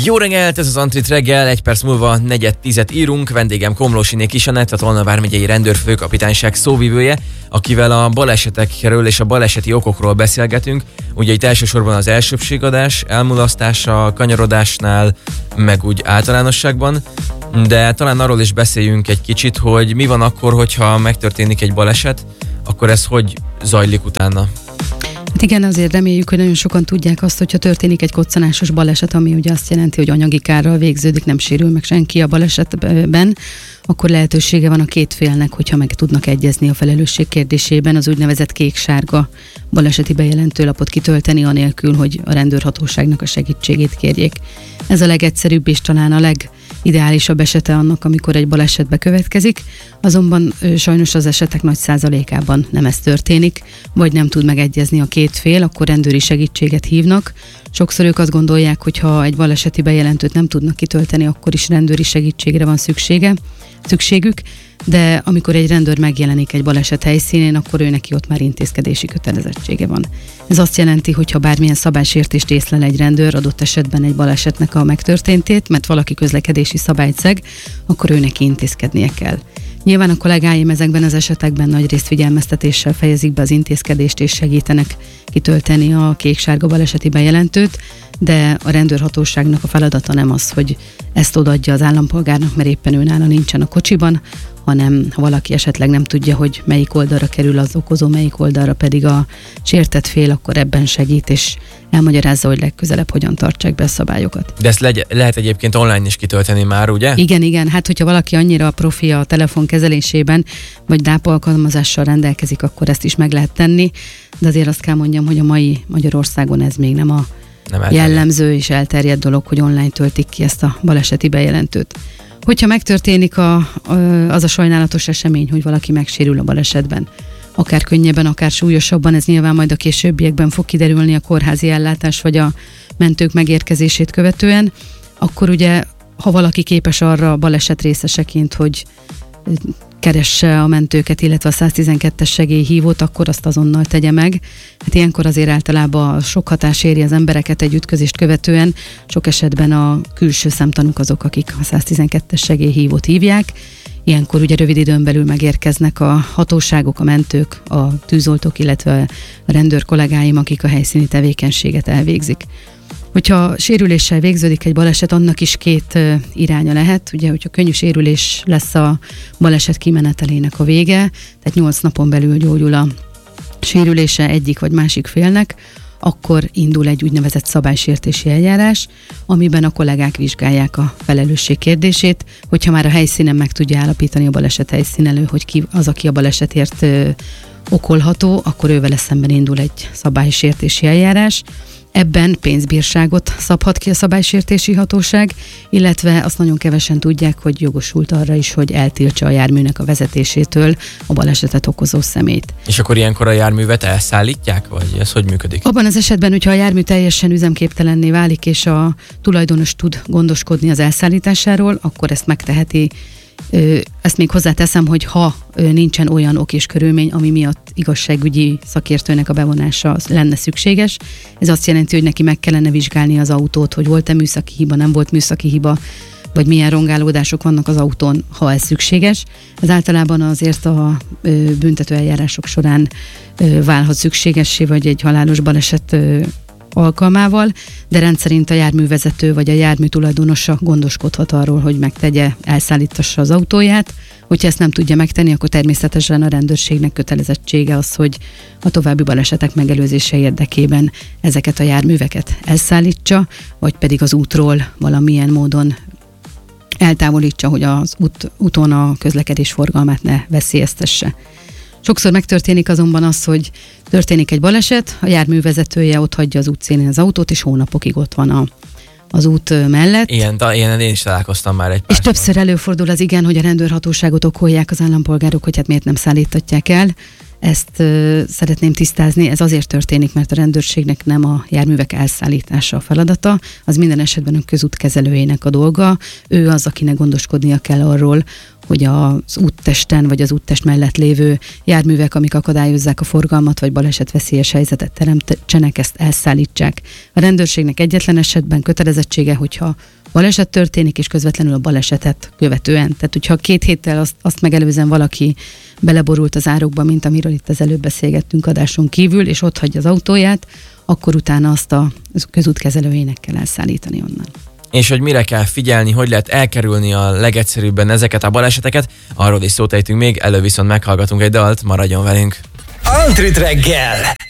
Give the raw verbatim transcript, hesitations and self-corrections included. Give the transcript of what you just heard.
Jó reggelt, ez az Antrit reggel, egy perc múlva negyed tízet írunk, vendégem Komlósiné Kis Anett, a Tolna vármegyei rendőrfőkapitányság szóvivője, akivel a balesetekről és a baleseti okokról beszélgetünk. Ugye itt elsősorban az elsőbbségadás, elmulasztása, kanyarodásnál, meg úgy általánosságban, de talán arról is beszéljünk egy kicsit, hogy mi van akkor, hogyha megtörténik egy baleset, akkor ez hogy zajlik utána? Hát igen, azért reméljük, hogy nagyon sokan tudják azt, hogyha történik egy koccanásos baleset, ami ugye azt jelenti, hogy anyagi kárral végződik, nem sérül meg senki a balesetben, akkor lehetősége van a két félnek, hogyha meg tudnak egyezni a felelősség kérdésében, az úgynevezett kék-sárga baleseti bejelentőlapot kitölteni, anélkül, hogy a rendőrhatóságnak a segítségét kérjék. Ez a legegyszerűbb és talán a legideálisabb esete annak, amikor egy baleset bekövetkezik, azonban sajnos az esetek nagy százalékában nem ez történik, vagy nem tud megegyezni a két fél, akkor rendőri segítséget hívnak. Sokszor ők azt gondolják, hogy ha egy baleseti bejelentőt nem tudnak kitölteni, akkor is rendőri segítségre van szüksége, szükségük, de amikor egy rendőr megjelenik egy baleset helyszínén, akkor ő neki ott már intézkedési kötelezettsége van. Ez azt jelenti, hogy ha bármilyen szabálysértést észlel egy rendőr, adott esetben egy balesetnek a megtörténtét, mert valaki közlekedési szabályt szeg, akkor ő neki intézkednie kell. Nyilván a kollégáim ezekben az esetekben nagyrészt figyelmeztetéssel fejezik be az intézkedést és segítenek kitölteni a kék-sárga baleseti bejelentőt, de a rendőrhatóságnak a feladata nem az, hogy ezt odaadja az állampolgárnak, mert éppen ő nála nincsen a kocsiban, hanem ha valaki esetleg nem tudja, hogy melyik oldalra kerül az okozó, melyik oldalra pedig a sértett fél, akkor ebben segít, és elmagyarázza, hogy legközelebb hogyan tartsák be a szabályokat. De ezt legy- lehet egyébként online is kitölteni már, ugye? Igen, igen. Hát, hogyha valaki annyira profi a telefon kezelésében, vagy dáp alkalmazással rendelkezik, akkor ezt is meg lehet tenni, de azért azt kell mondjam, hogy a mai Magyarországon ez még nem a nem jellemző és elterjedt dolog, hogy online töltik ki ezt a baleseti bejelentőt. Hogyha megtörténik a, az a sajnálatos esemény, hogy valaki megsérül a balesetben, akár könnyebben, akár súlyosabban, ez nyilván majd a későbbiekben fog kiderülni a kórházi ellátás vagy a mentők megérkezését követően, akkor ugye, ha valaki képes arra baleset részeseként, hogy keresse a mentőket, illetve a száztizenkettes segélyhívót, akkor azt azonnal tegye meg. Hát ilyenkor azért általában sok hatás éri az embereket egy ütközést követően, sok esetben a külső szemtanúk azok, akik a száztizenkettes segélyhívót hívják. Ilyenkor ugye rövid időn belül megérkeznek a hatóságok, a mentők, a tűzoltók, illetve a rendőr kollégáim, akik a helyszíni tevékenységet elvégzik. Hogyha sérüléssel végződik egy baleset, annak is két uh, iránya lehet. Ugye, hogyha könnyű sérülés lesz a baleset kimenetelének a vége, tehát nyolc napon belül gyógyul a sérülése egyik vagy másik félnek, akkor indul egy úgynevezett szabálysértési eljárás, amiben a kollégák vizsgálják a felelősség kérdését, hogyha már a helyszínen meg tudja állapítani a baleset helyszínelő, hogy ki az, aki a balesetért uh, okolható, akkor ővele szemben indul egy szabálysértési eljárás. Ebben pénzbírságot szabhat ki a szabálysértési hatóság, illetve azt nagyon kevesen tudják, hogy jogosult arra is, hogy eltiltsa a járműnek a vezetésétől a balesetet okozó személyt. És akkor ilyenkor a járművet elszállítják, vagy ez hogy működik? Abban az esetben, hogyha a jármű teljesen üzemképtelenné válik, és a tulajdonos tud gondoskodni az elszállításáról, akkor ezt megteheti. Ezt még hozzáteszem, hogy ha nincsen olyan ok és körülmény, ami miatt igazságügyi szakértőnek a bevonása lenne szükséges, ez azt jelenti, hogy neki meg kellene vizsgálni az autót, hogy volt-e műszaki hiba, nem volt műszaki hiba, vagy milyen rongálódások vannak az autón, ha ez szükséges. Ez általában azért a büntetőeljárások során válhat szükségessé, vagy egy halálos baleset alkalmával, de rendszerint a járművezető vagy a jármű tulajdonosa gondoskodhat arról, hogy megtegye, elszállítassa az autóját. Hogyha ezt nem tudja megtenni, akkor természetesen a rendőrségnek kötelezettsége az, hogy a további balesetek megelőzése érdekében ezeket a járműveket elszállítsa, vagy pedig az útról valamilyen módon eltávolítsa, hogy az út, úton a közlekedés forgalmát ne veszélyeztesse. Sokszor megtörténik azonban az, hogy történik egy baleset, a járművezetője ott hagyja az útszélén az autót, és hónapokig ott van a, az út mellett. Ilyen, ilyen én is találkoztam már egy pár. És többször előfordul az igen, hogy a rendőrhatóságot okolják az állampolgárok, hogy hát miért nem szállítatják el. Ezt uh, szeretném tisztázni, ez azért történik, mert a rendőrségnek nem a járművek elszállítása a feladata, az minden esetben a közútkezelőjének a dolga. Ő az, akinek gondoskodnia kell arról, hogy az úttesten vagy az úttest mellett lévő járművek, amik akadályozzák a forgalmat vagy balesetveszélyes helyzetet teremtsenek, ezt elszállítsák. A rendőrségnek egyetlen esetben kötelezettsége, hogyha baleset történik, és közvetlenül a balesetet követően. Tehát, hogyha két héttel azt, azt megelőzően valaki beleborult az árokba, mint amiről itt az előbb beszélgettünk adáson kívül, és ott hagyja az autóját, akkor utána azt a közútkezelőjének kell elszállítani onnan. És hogy mire kell figyelni, hogy lehet elkerülni a legegyszerűbben ezeket a baleseteket, arról is szót ejtünk még, elő viszont meghallgatunk egy dalt, maradjon velünk. Antrit reggel!